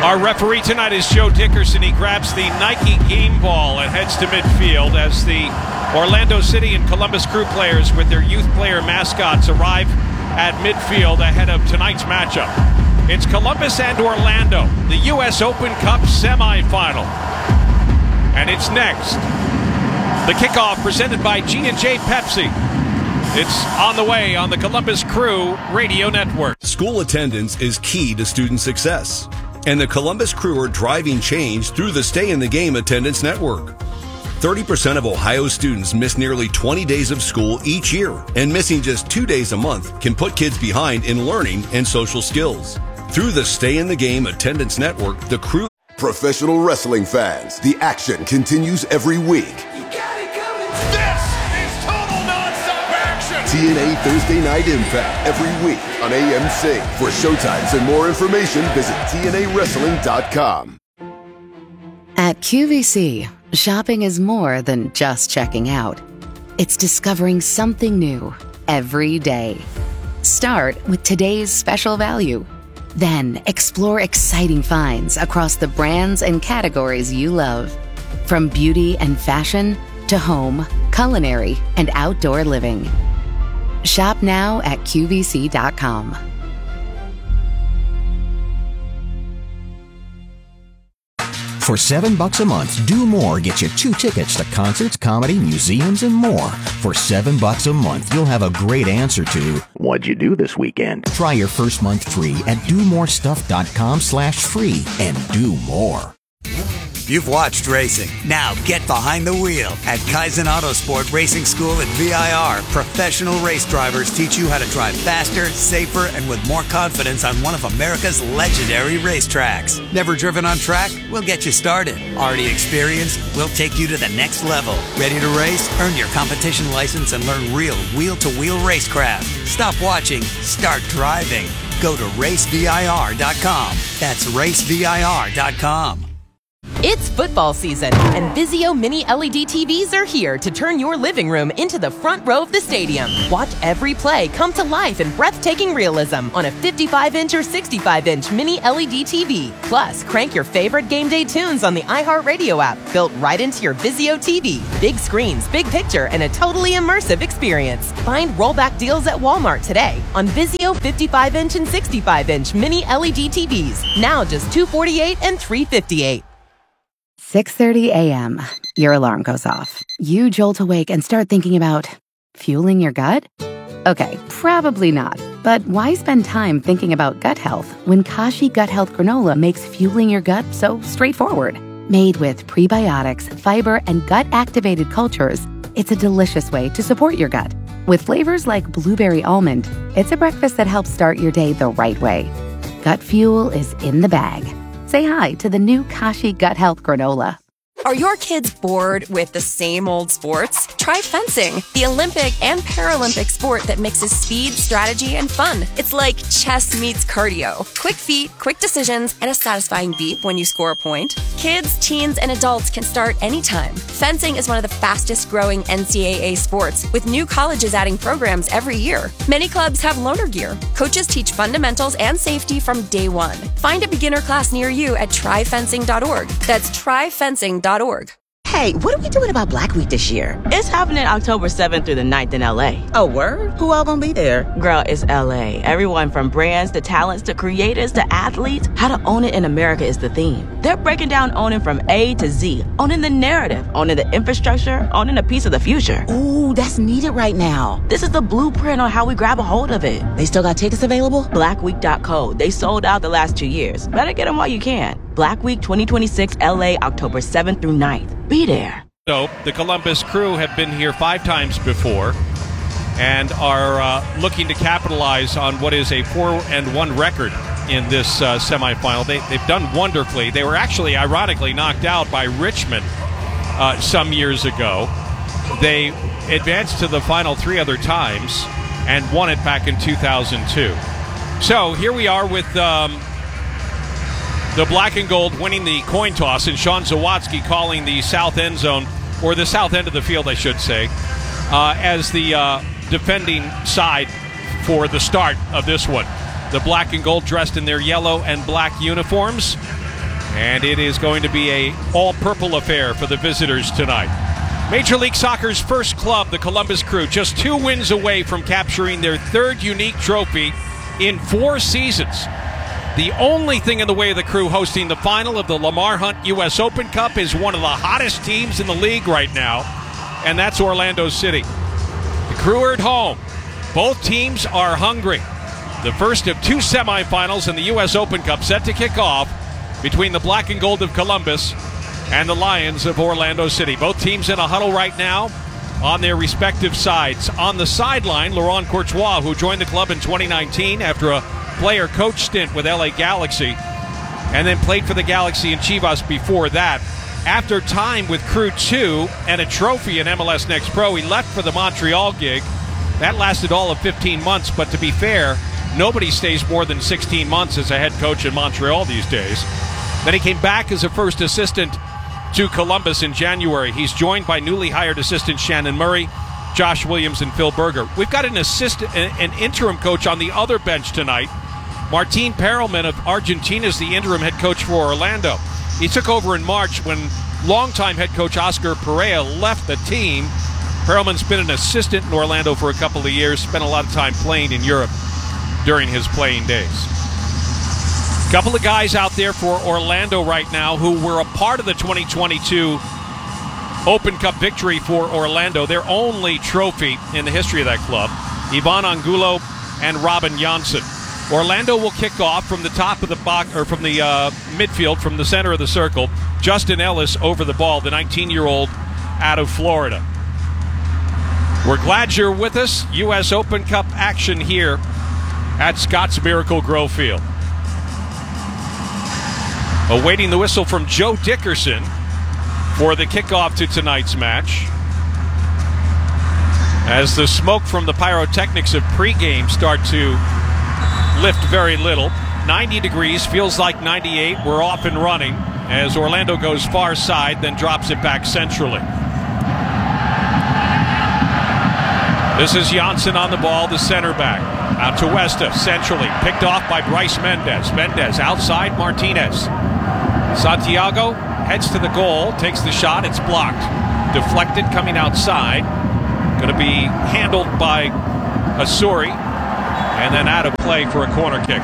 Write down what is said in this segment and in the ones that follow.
Our referee tonight is Joe Dickerson. He grabs the Nike game ball and heads to midfield as the Orlando City and Columbus Crew players with their youth player mascots arrive at midfield ahead of tonight's matchup. It's Columbus and Orlando, the U.S. Open Cup semifinal. And it's next. The kickoff presented by G&J Pepsi. It's on the way on the Columbus Crew Radio Network. School attendance is key to student success, and the Columbus Crew are driving change through the Stay in the Game Attendance Network. 30% of Ohio students miss nearly 20 days of school each year, and missing just 2 days a month can put kids behind in learning and social skills. Through the Stay in the Game Attendance Network, the Crew... Professional wrestling fans, the action continues every week. TNA Thursday Night Impact every week on AMC. For showtimes and more information, visit TNAWrestling.com. At QVC, shopping is more than just checking out. It's discovering something new every day. Start with today's special value. Then explore exciting finds across the brands and categories you love. From beauty and fashion to home, culinary, and outdoor living. Shop now at QVC.com. For $7 a month, Do More gets you 2 tickets to concerts, comedy, museums, and more. For $7 a month, you'll have a great answer to, what'd you do this weekend? Try your first month free at domorestuff.com/free and do more. You've watched racing. Now get behind the wheel. At Kaizen Autosport Racing School at VIR, professional race drivers teach you how to drive faster, safer, and with more confidence on one of America's legendary racetracks. Never driven on track? We'll get you started. Already experienced? We'll take you to the next level. Ready to race? Earn your competition license and learn real wheel-to-wheel racecraft. Stop watching. Start driving. Go to racevir.com. That's racevir.com. It's football season, and Vizio Mini LED TVs are here to turn your living room into the front row of the stadium. Watch every play come to life in breathtaking realism on a 55-inch or 65-inch Mini LED TV. Plus, crank your favorite game day tunes on the iHeartRadio app, built right into your Vizio TV. Big screens, big picture, and a totally immersive experience. Find rollback deals at Walmart today on Vizio 55-inch and 65-inch Mini LED TVs. Now just $248 and $358. 6:30 a.m. Your alarm goes off. You jolt awake and start thinking about fueling your gut? Okay, probably not. But why spend time thinking about gut health when Kashi Gut Health Granola makes fueling your gut so straightforward? Made with prebiotics, fiber, and gut-activated cultures, it's a delicious way to support your gut. With flavors like blueberry almond, it's a breakfast that helps start your day the right way. Gut fuel is in the bag. Say hi to the new Kashi Gut Health Granola. Are your kids bored with the same old sports? Try fencing, the Olympic and Paralympic sport that mixes speed, strategy, and fun. It's like chess meets cardio. Quick feet, quick decisions, and a satisfying beep when you score a point. Kids, teens, and adults can start anytime. Fencing is one of the fastest growing NCAA sports, with new colleges adding programs every year. Many clubs have loaner gear. Coaches teach fundamentals and safety from day one. Find a beginner class near you at tryfencing.org. That's tryfencing.org. Hey, what are we doing about Black Week this year? It's happening October 7th through the 9th in LA. Oh, word? Who all gonna be there? Girl, it's LA. Everyone from brands to talents to creators to athletes. How to own it in America is the theme. They're breaking down owning from A to Z. Owning the narrative, owning the infrastructure, owning a piece of the future. Ooh, that's needed right now. This is the blueprint on how we grab a hold of it. They still got tickets available? Blackweek.co. They sold out the last 2 years. Better get them while you can. Black Week 2026 LA, October 7th through 9th. Be there. So the Columbus Crew have been here 5 times before and are looking to capitalize on what is a 4-1 record in this semifinal. They've done wonderfully. They were actually, ironically, knocked out by Richmond some years ago. They advanced to the final 3 other times and won it back in 2002. So here we are with the black and gold winning the coin toss, and Sean Zawatsky calling the south end zone, or the south end of the field, I should say, as the defending side for the start of this one. The black and gold dressed in their yellow and black uniforms, And it is going to be a all-purple affair for the visitors tonight. Major League Soccer's first club, the Columbus Crew, just 2 wins away from capturing their 3rd unique trophy in 4 seasons. The only thing in the way of the Crew hosting the final of the Lamar Hunt U.S. Open Cup is one of the hottest teams in the league right now, and that's Orlando City. The Crew are at home. Both teams are hungry. The first of 2 semifinals in the U.S. Open Cup set to kick off between the Black and Gold of Columbus and the Lions of Orlando City. Both teams in a huddle right now on their respective sides. On the sideline, Laurent Courtois, who joined the club in 2019 after a player-coach stint with LA Galaxy, and then played for the Galaxy and Chivas before that. After time with Crew 2 and a trophy in MLS Next Pro, he left for the Montreal gig. That lasted all of 15 months, but to be fair, nobody stays more than 16 months as a head coach in Montreal these days. Then he came back as a first assistant to Columbus in January. He's joined by newly hired assistant Shannon Murray, Josh Williams, and Phil Berger. We've got an interim coach on the other bench tonight. Martin Perelman of Argentina is the interim head coach for Orlando. He took over in March when longtime head coach Oscar Perea left the team. Perelman's been an assistant in Orlando for a couple of years, spent a lot of time playing in Europe during his playing days. A couple of guys out there for Orlando right now who were a part of the 2022 Open Cup victory for Orlando, their only trophy in the history of that club. Ivan Angulo and Robin Janssen. Orlando will kick off from the top of the box, or from the midfield, from the center of the circle. Justin Ellis over the ball, the 19-year-old out of Florida. We're glad you're with us. U.S. Open Cup action here at Scotts Miracle-Gro Field. Awaiting the whistle from Joe Dickerson for the kickoff to tonight's match. As the smoke from the pyrotechnics of pregame start to lift very little. 90 degrees, feels like 98. We're off and running as Orlando goes far side, then drops it back centrally. This is Janssen on the ball, the center back. Out to Westa, centrally. Picked off by Bryce Mendez. Mendez outside Martinez. Santiago heads to the goal, takes the shot, it's blocked. Deflected, coming outside. Going to be handled by Asuri, and then out of play for a corner kick.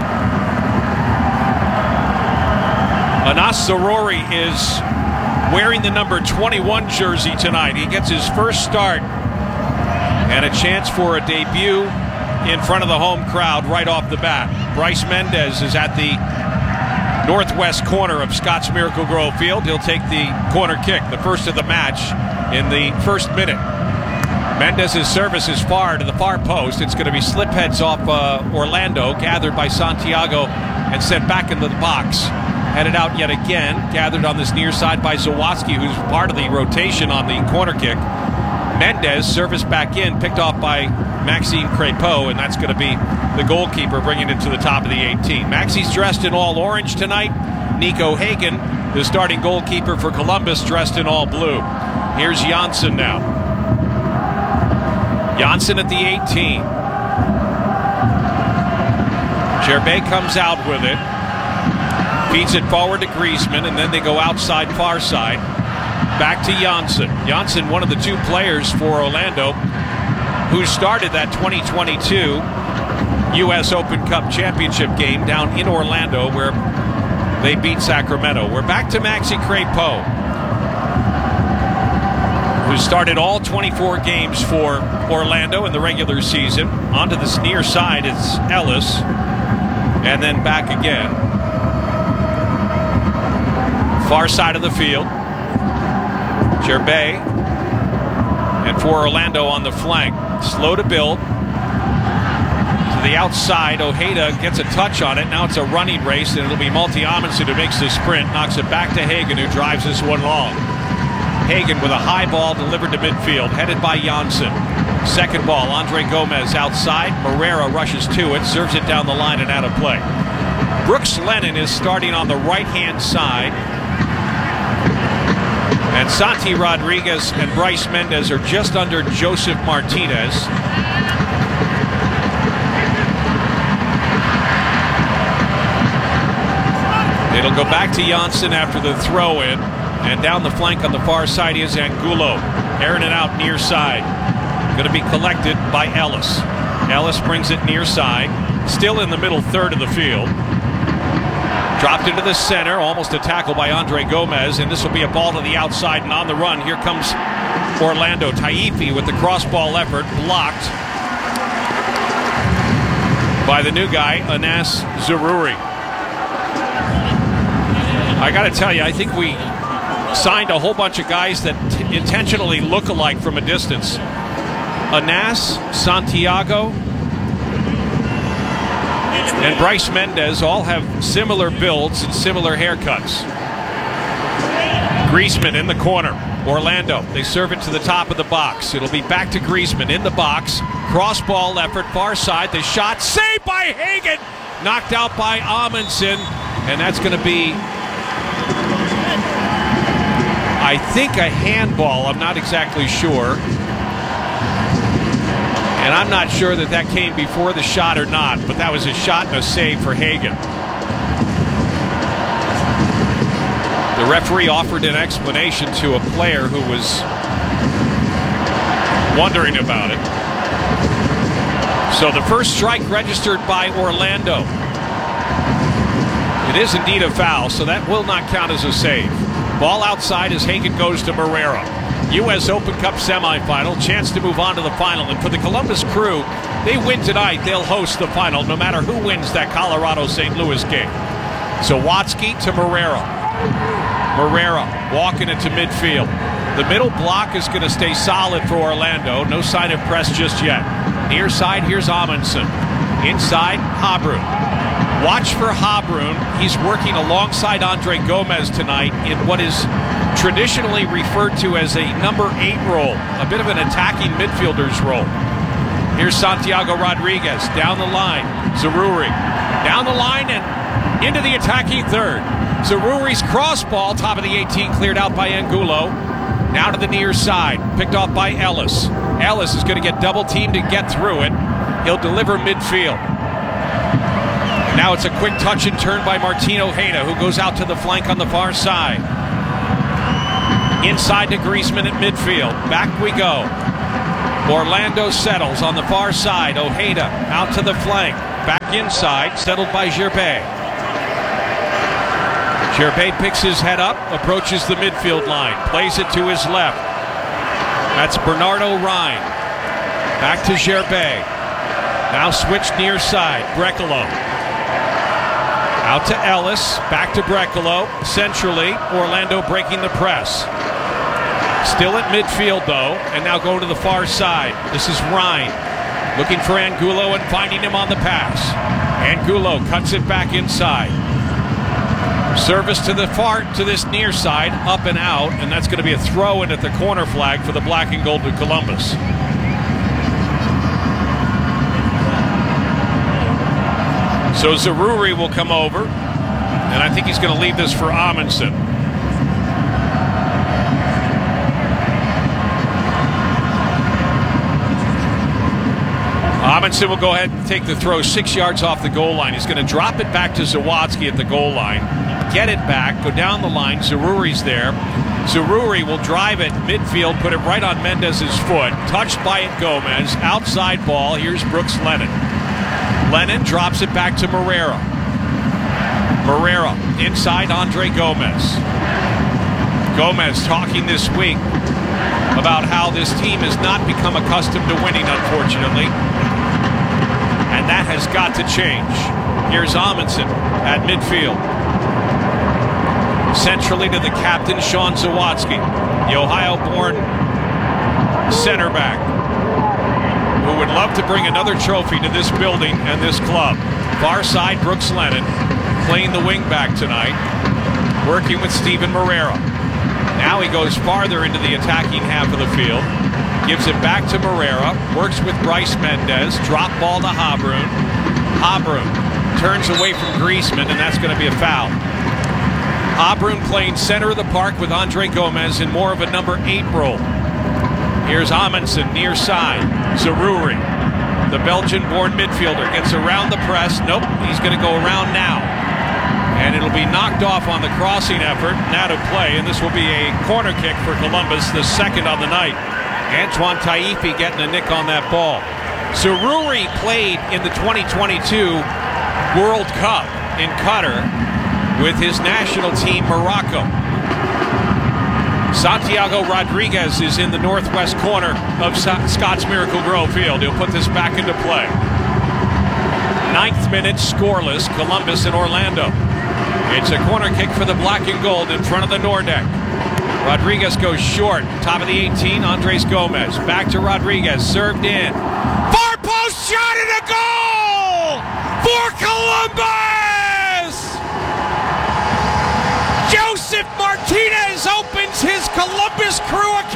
Anas Zarori is wearing the number 21 jersey tonight. He gets his first start and a chance for a debut in front of the home crowd right off the bat. Bryce Mendez is at the northwest corner of Scotts Miracle-Gro Field. He'll take the corner kick, the first of the match in the first minute. Mendez's service is far to the far post. It's going to be slip heads off Orlando, gathered by Santiago and sent back into the box. Headed out yet again, gathered on this near side by Zawatsky, who's part of the rotation on the corner kick. Mendez, service back in, picked off by Maxime Crépeau, and that's going to be the goalkeeper bringing it to the top of the 18. Maxi's dressed in all orange tonight. Nico Hagen, the starting goalkeeper for Columbus, dressed in all blue. Here's Janssen now. Janssen at the 18. Gerbet comes out with it. Feeds it forward to Griezmann, and then they go outside, far side. Back to Janssen. Janssen, one of the 2 players for Orlando who started that 2022 U.S. Open Cup championship game down in Orlando where they beat Sacramento. We're back to Maxi Crépeau, who started all 24 games for Orlando in the regular season. Onto this near side, it's Ellis, and then back again. Far side of the field, Gerbet, and for Orlando on the flank. Slow to build. To the outside, Ojeda gets a touch on it. Now it's a running race, and it'll be Multi-Amundsen who makes the sprint, knocks it back to Hagen, who drives this one long. Hagen with a high ball delivered to midfield, headed by Janssen. Second ball, Andre Gomez outside. Moreira rushes to it, serves it down the line and out of play. Brooks Lennon is starting on the right-hand side. And Santi Rodriguez and Bryce Mendez are just under Joseph Martinez. It'll They'll go back to Janssen after the throw-in. And down the flank on the far side is Angulo. Airing it out near side. Going to be collected by Ellis. Ellis brings it near side. Still in the middle third of the field. Dropped into the center. Almost a tackle by Andre Gomez. And this will be a ball to the outside. And on the run, here comes Orlando. Taifi with the cross-ball effort. Blocked by the new guy, Anas Zaroury. I got to tell you, I think we signed a whole bunch of guys that intentionally look alike from a distance. Anas, Santiago, and Bryce Mendez all have similar builds and similar haircuts. Griezmann in the corner. Orlando, they serve it to the top of the box. It'll be back to Griezmann in the box. Cross-ball effort, far side. The shot saved by Hagen. Knocked out by Amundsen. And that's going to be, I think, a handball. I'm not exactly sure. And I'm not sure that that came before the shot or not, but that was a shot and a save for Hagen. The referee offered an explanation to a player who was wondering about it. So the first strike registered by Orlando. It is indeed a foul, so that will not count as a save. Ball outside as Hagen goes to Marrero. U.S. Open Cup semifinal, chance to move on to the final. And for the Columbus Crew, they win tonight, they'll host the final no matter who wins that Colorado-St. Louis game. So Watsky to Marrero. Marrero walking into midfield. The middle block is going to stay solid for Orlando. No sign of press just yet. Near side, here's Amundsen. Inside, Habrun. Watch for Habrun. He's working alongside Andre Gomez tonight in what is traditionally referred to as a number 8 role, a bit of an attacking midfielder's role. Here's Santiago Rodriguez down the line. Zaroury down the line and into the attacking third. Zaroury's cross-ball, top of the 18, cleared out by Angulo. Now to the near side, picked off by Ellis. Ellis is going to get double-teamed to get through it. He'll deliver midfield. Now it's a quick touch and turn by Martin Ojeda, who goes out to the flank on the far side. Inside to Griezmann at midfield. Back we go. Orlando settles on the far side. Ojeda out to the flank. Back inside, settled by Gervais. Gervais picks his head up, approaches the midfield line, plays it to his left. That's Bernardo Rhine. Back to Gervais. Now switched near side. Brekalo. Out to Ellis. Back to Brekalo. Centrally, Orlando breaking the press. Still at midfield, though, and now going to the far side. This is Rhine. Looking for Angulo and finding him on the pass. Angulo cuts it back inside. Service to the far, to this near side, up and out, and that's going to be a throw in at the corner flag for the black and gold of Columbus. So Zaroury will come over, and I think he's going to leave this for Amundsen. Amundsen will go ahead and take the throw 6 yards off the goal line. He's going to drop it back to Zawatsky at the goal line. Get it back, go down the line. Zaroury's there. Zaroury will drive it midfield, put it right on Mendez's foot. Touched by Gomez. Outside ball. Here's Brooks Lennon. Lennon drops it back to Marrero. Marrero inside Andre Gomez. Gomez talking this week about how this team has not become accustomed to winning, unfortunately. And that has got to change. Here's Amundsen at midfield. Centrally to the captain, Sean Zawatsky, the Ohio-born center back, who would love to bring another trophy to this building and this club. Far side, Brooks Lennon, playing the wing back tonight, working with Steven Marrero. Now he goes farther into the attacking half of the field, gives it back to Marrero, works with Bryce Mendez, drop ball to Habrun. Habrun turns away from Griezmann, and that's going to be a foul. Habrun playing center of the park with Andre Gomez in more of a number 8 role. Here's Amundsen near side. Zaroury, the Belgian-born midfielder, gets around the press. Nope, he's going to go around now. And it'll be knocked backed off on the crossing effort. Now to play, and this will be a corner kick for Columbus, the second on the night. Antoine Taifi getting a nick on that ball. Zaroury played in the 2022 World Cup in Qatar with his national team, Morocco. Santiago Rodriguez is in the northwest corner of Scott's Miracle Grow Field. He'll put this back into play. 9th minute, scoreless, Columbus and Orlando. It's a corner kick for the black and gold in front of the Nordeck. Rodriguez goes short, top of the 18, Andres Gomez. Back to Rodriguez, served in. Far post shot and a goal for Columbus! Joseph Martinez opens his Columbus Crew account